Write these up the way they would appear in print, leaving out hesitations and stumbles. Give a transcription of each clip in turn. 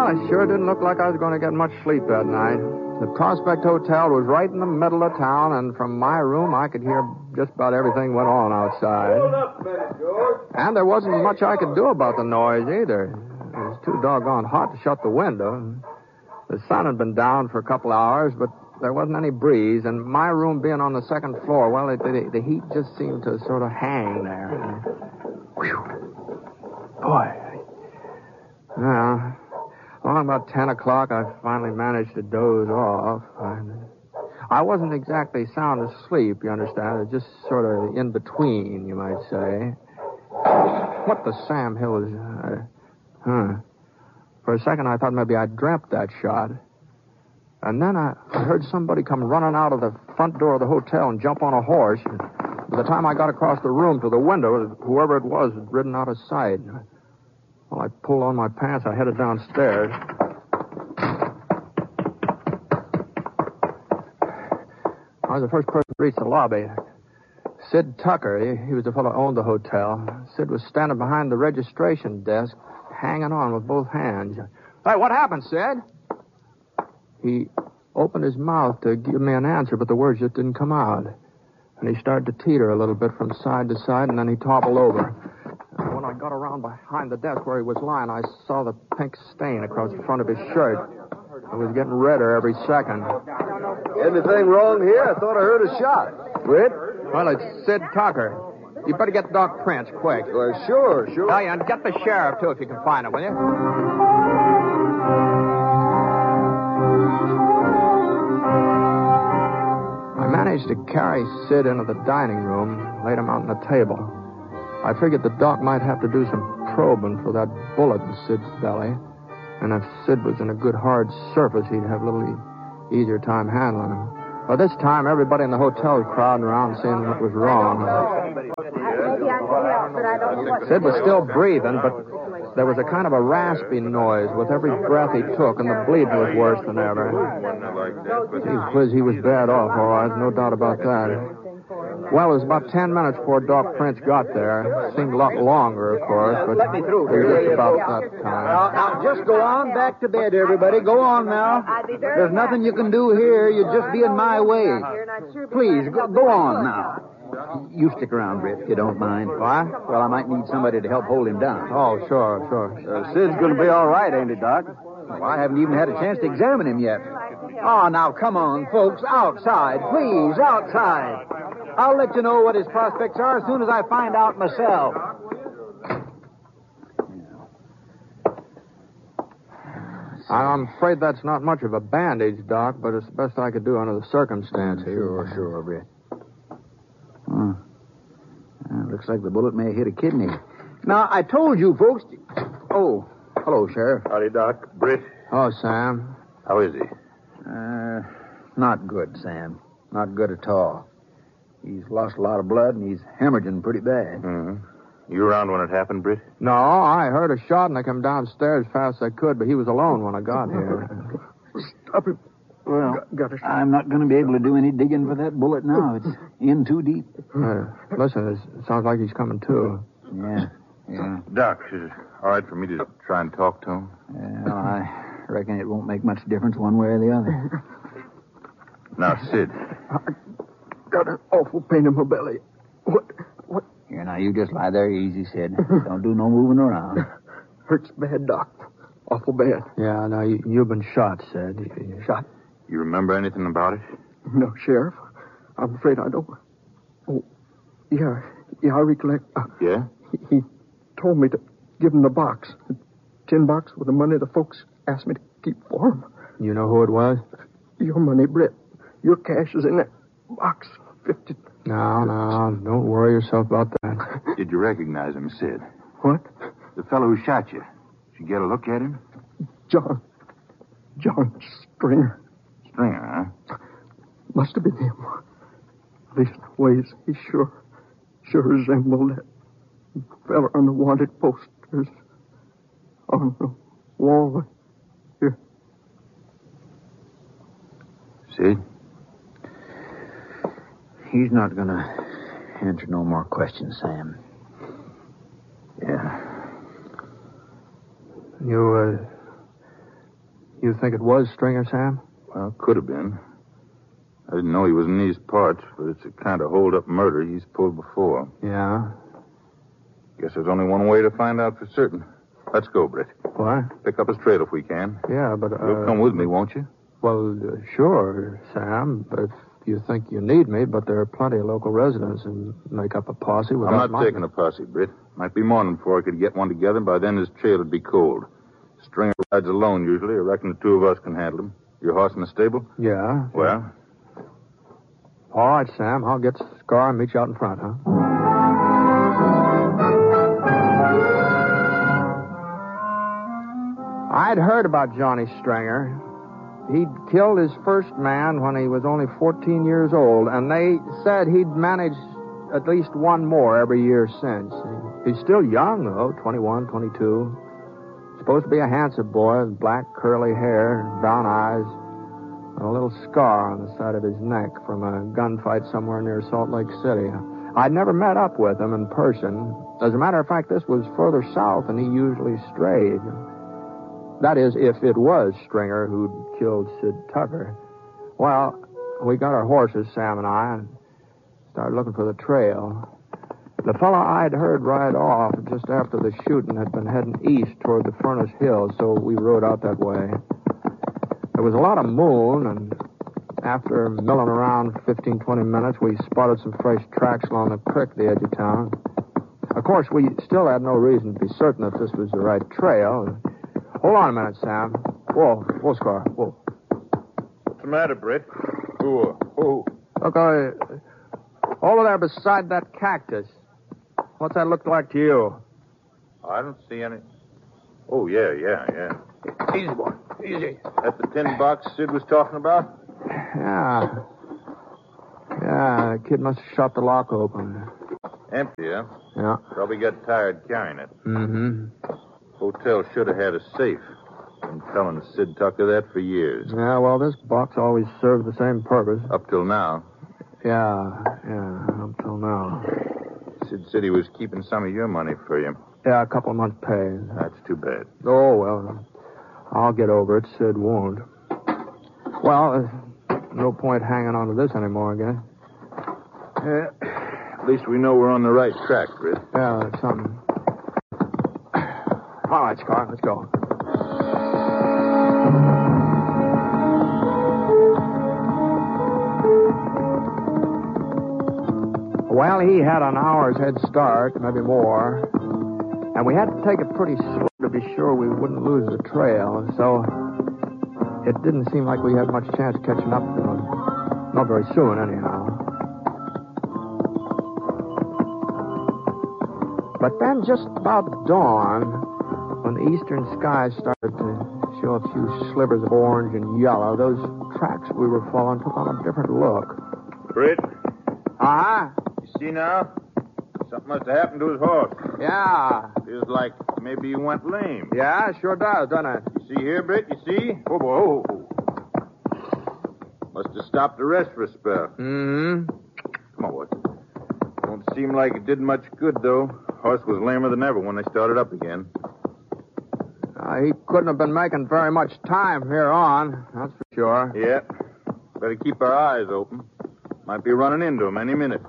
Well, it sure didn't look like I was going to get much sleep that night. The Prospect Hotel was right in the middle of town, and from my room, I could hear just about everything went on outside. Hold up a minute, George. And there wasn't much I could do about the noise, either. It was too doggone hot to shut the window. The sun had been down for a couple hours, but there wasn't any breeze, and my room being on the second floor, well, the heat just seemed to sort of hang there. Whew. Boy. Well, along about 10 o'clock, I finally managed to doze off. I wasn't exactly sound asleep, you understand. It was just sort of in between, you might say. What the Sam Hill is... For a second, I thought maybe I dreamt that shot. And then I heard somebody come running out of the front door of the hotel and jump on a horse. And by the time I got across the room to the window, whoever it was had ridden out of sight. Well, I pulled on my pants. I headed downstairs. I was the first person to reach the lobby. Sid Tucker, he was the fellow who owned the hotel. Sid was standing behind the registration desk, hanging on with both hands. Hey, what happened, Sid? He opened his mouth to give me an answer, but the words just didn't come out. And he started to teeter a little bit from side to side, and then he toppled over. And when I got around behind the desk where he was lying, I saw the pink stain across the front of his shirt. It was getting redder every second. Anything wrong here? I thought I heard a shot. Britt? Well, it's Sid Tucker. You better get Doc Prince, quick. Well, sure. Oh, yeah, and get the sheriff, too, if you can find him, will you? I managed to carry Sid into the dining room, laid him out on the table. I figured the doc might have to do some probing for that bullet in Sid's belly. And if Sid was in a good hard surface, he'd have a little easier time handling him. By this time, everybody in the hotel was crowding around seeing what was wrong. Maybe I can help, but I don't know what... Sid was still breathing, but there was a kind of a raspy noise with every breath he took, and the bleeding was worse than ever. He was bad off, all right, no doubt about that. Well, it was about 10 minutes before Doc Prince got there. It seemed a lot longer, of course, but let me through. it was just about that time. Now, just go on back to bed, everybody. Go on now. There's nothing you can do here. You'd just be in my way. Please, go on now. You stick around, Britt, if you don't mind. What? Well, I might need somebody to help hold him down. Oh, sure. Sid's going to be all right, ain't he, Doc? Well, I haven't even had a chance to examine him yet. Oh, now, come on, folks. Outside. Please, outside. I'll let you know what his prospects are as soon as I find out myself. I'm afraid that's not much of a bandage, Doc, but it's the best I could do under the circumstances. Sure, Britt. Looks like the bullet may have hit a kidney. Now, I told you, folks... Oh, hello, Sheriff. Howdy, Doc. Britt? Oh, Sam. How is he? Not good, Sam. Not good at all. He's lost a lot of blood, and he's hemorrhaging pretty bad. Mm-hmm. You around when it happened, Britt? No, I heard a shot, and I came downstairs as fast as I could, but he was alone when I got here. Stop it. Well, I'm not going to be able to do any digging for that bullet now. It's in too deep. Listen, it sounds like he's coming to. Yeah. Doc, is it all right for me to try and talk to him? Well, I reckon it won't make much difference one way or the other. Now, Sid. I got an awful pain in my belly. What? Here, now, you just lie there easy, Sid. Don't do no moving around. Hurts bad, Doc. Awful bad. Yeah, now, you've been shot, Sid. Shot? You remember anything about it? No, Sheriff. I'm afraid I don't. Oh, yeah, I recollect. Yeah? He told me to give him the box. The tin box with the money the folks asked me to keep for him. You know who it was? Your money, Britt. Your cash is in that box. 50. No, don't worry yourself about that. Did you recognize him, Sid? What? The fellow who shot you. Did you get a look at him? John Stringer. Stringer, huh? Must have been him. These ways, he sure resembled that fella on the wanted posters on the wall here. Sid? He's not going to answer no more questions, Sam. Yeah. You You think it was Stringer, Sam? Well, could have been. I didn't know he was in these parts, but it's a kind of hold-up murder he's pulled before. Yeah? Guess there's only one way to find out for certain. Let's go, Britt. What? Pick up his trail if we can. Yeah, but... You'll come with me, won't you? Well, sure, Sam, but if you think you need me, but there are plenty of local residents who make up a posse without I'm not taking a posse, Britt. Might be morning before I could get one together, and by then his trail would be cold. Stringer rides alone, usually. I reckon the two of us can handle him. Your horse in the stable? Yeah. Well? All right, Sam. I'll get Scar and meet you out in front, huh? I'd heard about Johnny Stringer. He'd killed his first man when he was only 14 years old, and they said he'd managed at least one more every year since. He's still young, though, 21, 22. Supposed to be a handsome boy with black curly hair and brown eyes, and a little scar on the side of his neck from a gunfight somewhere near Salt Lake City. I'd never met up with him in person. As a matter of fact, this was further south than he usually strayed. That is, if it was Stringer who'd killed Sid Tucker. Well, we got our horses, Sam and I, and started looking for the trail. The fellow I'd heard ride off just after the shooting had been heading east toward the Furnace Hills, so we rode out that way. There was a lot of moon, and after milling around 15, 20 minutes, we spotted some fresh tracks along the creek at the edge of town. Of course, we still had no reason to be certain if this was the right trail. Hold on a minute, Sam. Whoa, Scar, whoa. What's the matter, Britt? Who? Look, over there beside that cactus. What's that look like to you? I don't see any. Oh, yeah. Easy, boy. Easy. That's the tin box Sid was talking about? Yeah. Yeah, the kid must have shot the lock open. Empty, huh? Yeah. Probably got tired carrying it. Mm-hmm. Hotel should have had a safe. Been telling Sid Tucker that for years. Yeah, well, this box always served the same purpose. Up till now. Yeah, up till now. Sid said he was keeping some of your money for you. Yeah, a couple of months' pay. That's too bad. Oh, well, I'll get over it. Sid won't. Well, no point hanging on to this anymore, I guess. At least we know we're on the right track, Britt. Yeah, that's something. All right, Scar, let's go. Well, he had an hour's head start, maybe more. And we had to take it pretty slow to be sure we wouldn't lose the trail. So it didn't seem like we had much chance of catching up to him. Not very soon, anyhow. But then just about dawn, when the eastern sky started to show a few slivers of orange and yellow, those tracks we were following took on a different look. Britt? Uh-huh. You see now? Something must have happened to his horse. Yeah. Feels like maybe he went lame. Yeah, sure does, doesn't it? You see here, Britt? You see? Oh, boy. Must have stopped to rest for a spell. Mm-hmm. Come on, boy. Don't seem like it did much good, though. Horse was lamer than ever when they started up again. He couldn't have been making very much time from here on, that's for sure. Yeah. Better keep our eyes open. Might be running into him any minute.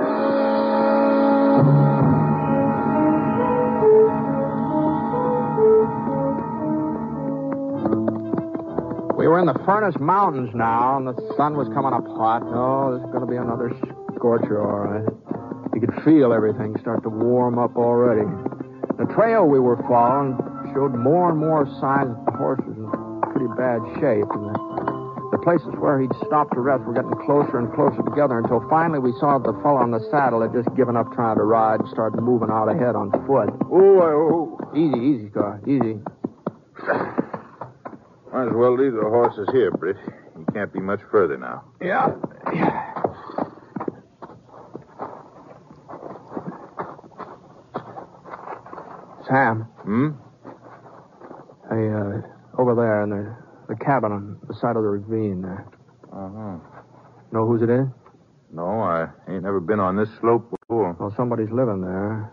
We were in the Furnace Mountains now, and the sun was coming up hot. Oh, this is going to be another scorcher, all right. You could feel everything start to warm up already. The trail we were following showed more and more signs that the horse was in pretty bad shape. And the places where he'd stopped to rest were getting closer and closer together until finally we saw the fellow on the saddle had just given up trying to ride and started moving out ahead on foot. Oh. Easy, Scar. Easy. Might as well leave the horses here, Britt. You can't be much further now. Yeah. Sam. Hmm? Hey, over there in the cabin on the side of the ravine there. Uh-huh. Know whose it is? No, I ain't never been on this slope before. Well, somebody's living there.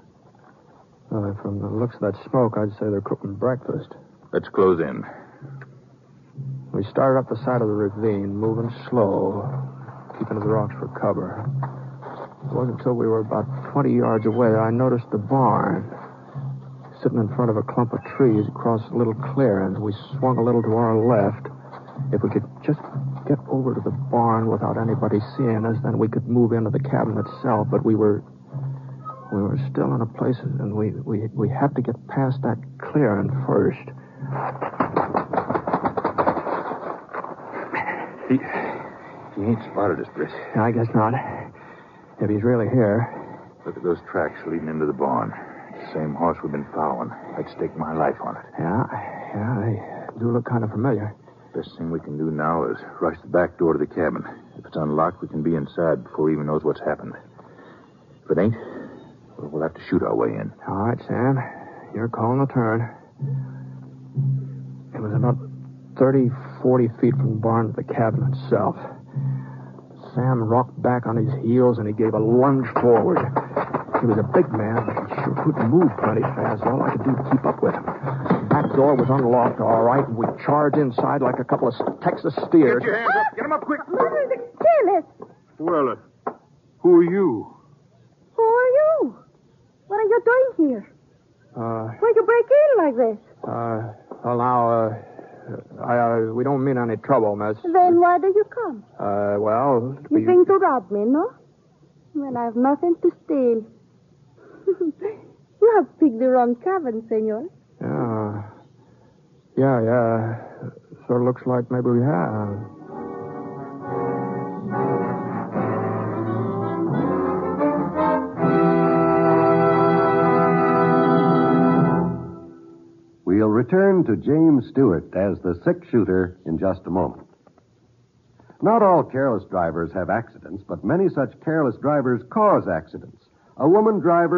From the looks of that smoke, I'd say they're cooking breakfast. Let's close in. We started up the side of the ravine, moving slow, keeping to the rocks for cover. It wasn't until we were about 20 yards away I noticed the barn. Sitting in front of a clump of trees across a little clearing. We swung a little to our left. If we could just get over to the barn without anybody seeing us, then we could move into the cabin itself. But we were still in a place, and we had to get past that clearing first. He ain't spotted us, Britt. I guess not. If he's really here. Look at those tracks leading into the barn. The same horse we've been following. I'd stake my life on it. Yeah, they do look kind of familiar. Best thing we can do now is rush the back door to the cabin. If it's unlocked, we can be inside before he even knows what's happened. If it ain't, we'll have to shoot our way in. All right, Sam. You're calling the turn. It was about 30, 40 feet from the barn to the cabin itself. Sam rocked back on his heels, and he gave a lunge forward. He was a big man, but he sure couldn't move plenty fast. All I could do to keep up with him. The back door was unlocked, all right, and we charged inside like a couple of Texas steers. Get your hands up. Get them up quick. Mother, the careless. Well, who are you? Who are you? What are you doing here? Why'd you break in like this? Well, now, we don't mean any trouble, miss. Then why did you come? Well... You think to rob me, no? Well, I have nothing to steal. You have picked the wrong cabin, senor. Yeah. Sort of looks like maybe we have. We'll return to James Stewart as the six-shooter in just a moment. Not all careless drivers have accidents, but many such careless drivers cause accidents. A woman driver